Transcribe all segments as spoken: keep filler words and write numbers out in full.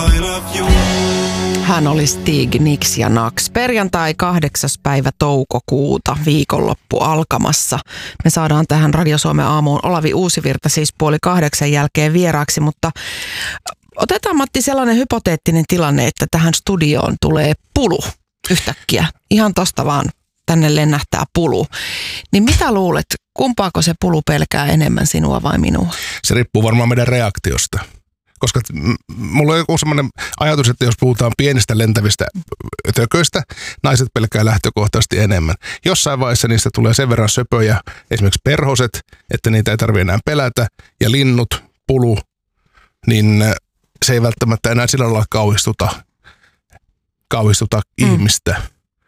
Hän oli Stig, Nix ja Nax. Perjantai kahdeksas päivä toukokuuta, viikonloppu alkamassa. Me saadaan tähän Radio Suomen aamuun Olavi Uusivirta siis puoli kahdeksan jälkeen vieraaksi, mutta otetaan Matti sellainen hypoteettinen tilanne, että tähän studioon tulee pulu yhtäkkiä. Ihan tosta vaan tänne lennähtää pulu. Niin mitä luulet, kumpaako se pulu pelkää enemmän sinua vai minua? Se riippuu varmaan meidän reaktiosta. Koska mulla on joku sellainen ajatus, että jos puhutaan pienistä lentävistä tököistä, naiset pelkää lähtökohtaisesti enemmän. Jossain vaiheessa niistä tulee sen verran söpöjä, esimerkiksi perhoset, että niitä ei tarvitse enää pelätä. Ja linnut, pulu, niin se ei välttämättä enää sillä lailla kauhistuta, kauhistuta mm. ihmistä.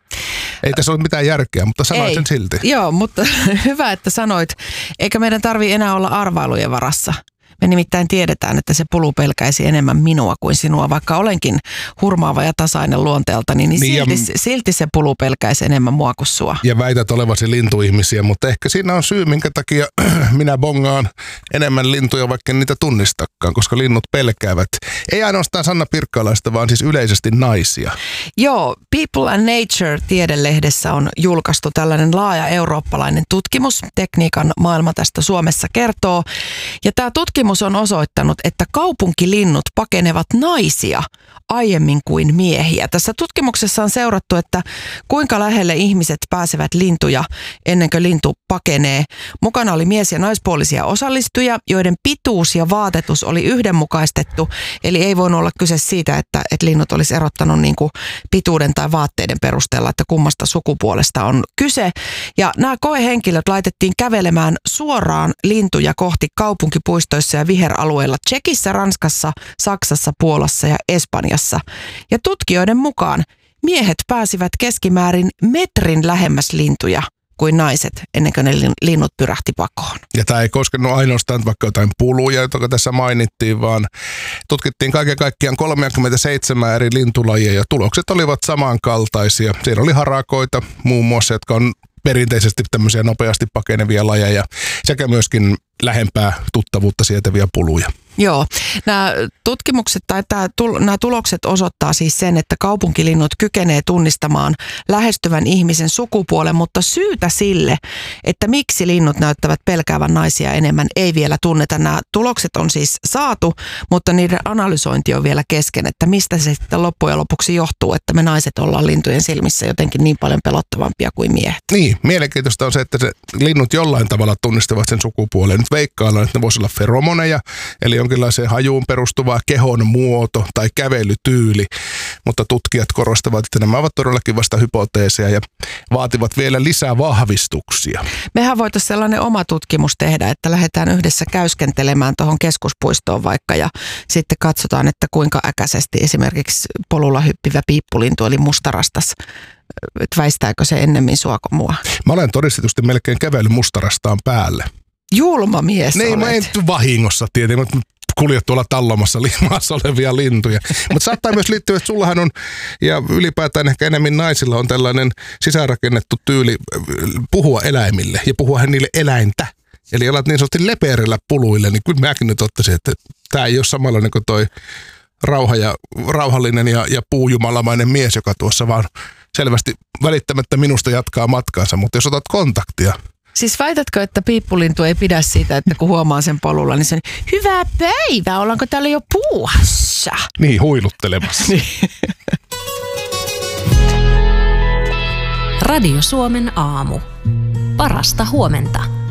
Ei tässä ole mitään järkeä, mutta sanoin ei. sen silti. Joo, mutta hyvä, että sanoit. Eikä meidän tarvitse enää olla arvailujen varassa. Me nimittäin tiedetään, että se pulu pelkäisi enemmän minua kuin sinua, vaikka olenkin hurmaava ja tasainen luonteeltani, niin, niin silti, ja, silti se pulu pelkäisi enemmän mua kuin sua. Ja väität olevasi lintuihmisiä, mutta ehkä siinä on syy, minkä takia minä bongaan enemmän lintuja, vaikka niitä tunnistakaan, koska linnut pelkäävät. Ei ainoastaan Sanna Pirkkalaista, vaan siis yleisesti naisia. Joo, People and Nature-tiedelehdessä on julkaistu tällainen laaja eurooppalainen tutkimus. Tekniikan maailma tästä Suomessa kertoo. Ja tämä tutkimus on osoittanut, että kaupunkilinnut pakenevat naisia aiemmin kuin miehiä. Tässä tutkimuksessa on seurattu, että kuinka lähelle ihmiset pääsevät lintuja ennen kuin lintu pakenee. Mukana oli mies- ja naispuolisia osallistujia, joiden pituus ja vaatetus oli yhdenmukaistettu. Eli ei voinut olla kyse siitä, että, että linnut olisi erottanut niin kuin pituuden tai vaatteiden perusteella, että kummasta sukupuolesta on kyse. Ja nämä koehenkilöt laitettiin kävelemään suoraan lintuja kohti kaupunkipuistoissa ja viheralueilla Tšekissä, Ranskassa, Saksassa, Puolassa ja Espanjassa. Ja tutkijoiden mukaan miehet pääsivät keskimäärin metrin lähemmäs lintuja kuin naiset ennen kuin ne linnut pyrähti pakoon. Ja tämä ei koskenut ainoastaan vaikka jotain puluja, jotka tässä mainittiin, vaan tutkittiin kaiken kaikkiaan kolmekymmentäseitsemän eri lintulajia ja tulokset olivat samankaltaisia. Siinä oli harakoita muun muassa, jotka on perinteisesti tämmöisiä nopeasti pakenevia lajeja sekä myöskin lähempää tuttavuutta sietäviä puluja. Joo, nämä tutkimukset tai tämä, nämä tulokset osoittaa siis sen, että kaupunkilinnut kykenee tunnistamaan lähestyvän ihmisen sukupuolen, mutta syytä sille, että miksi linnut näyttävät pelkäävän naisia enemmän, ei vielä tunneta. Nämä tulokset on siis saatu, mutta niiden analysointi on vielä kesken, että mistä se sitten loppujen lopuksi johtuu, että me naiset ollaan lintujen silmissä jotenkin niin paljon pelottavampia kuin miehet. Niin, mielenkiintoista on se, että se linnut jollain tavalla tunnistavat sen sukupuolen. Nyt veikkaillaan, että ne voisi olla feromoneja, eli jonkinlaiseen hajuun perustuva kehon muoto tai kävelytyyli, mutta tutkijat korostavat, että nämä ovat todellakin vasta hypoteeseja ja vaativat vielä lisää vahvistuksia. Mehän voitaisiin sellainen oma tutkimus tehdä, että lähdetään yhdessä käyskentelemään tuohon keskuspuistoon vaikka ja sitten katsotaan, että kuinka äkäisesti esimerkiksi polulla hyppivä piippulintu eli mustarastas, että väistääkö se ennemmin sua kuin mua. Mä olen todistetusti melkein kävellyt mustarastaan päälle. Julma mies niin, olet. Mä en vahingossa tietenkin, mutta kuljet tuolla tallomassa limaassa olevia lintuja. Mutta saattaa myös liittyä, että sullahan on, ja ylipäätään ehkä enemmän naisilla on tällainen sisäänrakennettu tyyli puhua eläimille ja puhua niille eläintä. Eli alat niin sanotusti leperillä puluille, niin kyllä mäkin nyt ottaisin, että tämä ei ole samanlainen kuin toi rauha ja, rauhallinen ja, ja puujumalamainen mies, joka tuossa vaan selvästi välittämättä minusta jatkaa matkaansa, mutta jos otat kontaktia. Siis väitätkö, että piippulintu ei pidä siitä, että kun huomaa sen polulla, niin se on hyvää päivää, ollaanko täällä jo puuhassa? Niin, huiluttelemassa. Radio Suomen aamu. Parasta huomenta.